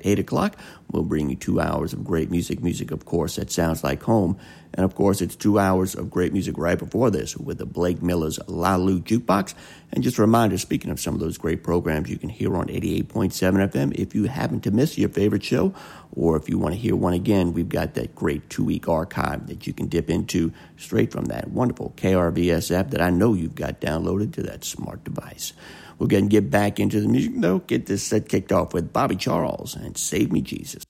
8 o'clock, we'll bring you 2 hours of great music, of course, that sounds like home. And, of course, it's 2 hours of great music right before this with the Blake Miller's Lalu Jukebox. And just a reminder, speaking of some of those great programs you can hear on 88.7 FM, if you happen to miss your favorite show or if you want to hear one again, we've got that great 2-week archive that you can dip into straight from that wonderful KRVS app that I know you've got downloaded to that smart device. We're going to get back into the music, though. Get this set kicked off with Bobby Charles and Save Me Jesus.